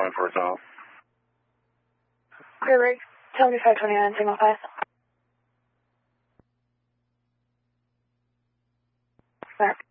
calling for a call. Great. 7529, signal 5. Mark.